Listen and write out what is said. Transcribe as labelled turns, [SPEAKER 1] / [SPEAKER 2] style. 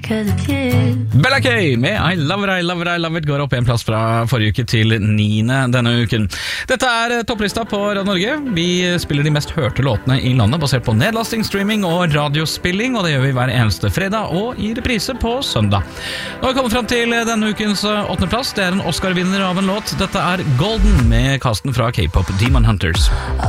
[SPEAKER 1] Bella Kay med I Love It, I Love It, I Love It går opp en plass fra forrige uke til 9. denne uken. Dette er topplista på Radio Norge. Vi spiller de mest hørte låtene i landet basert på nedlasting, streaming og radiospilling, og det gjør vi hver eneste fredag og i reprise på søndag. Nå har vi kommet frem til denne ukens 8. plass. Det er en Oscar-vinner av en låt. Dette er Golden med casten fra K-pop Demon Hunters.